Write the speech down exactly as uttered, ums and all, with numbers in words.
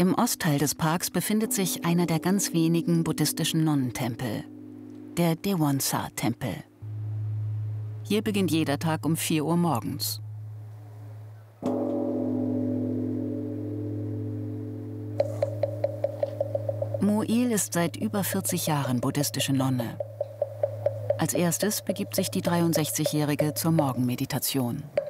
Im Ostteil des Parks befindet sich einer der ganz wenigen buddhistischen Nonnentempel, der Daewon-sa-Tempel. Hier beginnt jeder Tag um vier Uhr morgens. Mo Il ist seit über vierzig Jahren buddhistische Nonne. Als erstes begibt sich die dreiundsechzigjährige zur Morgenmeditation.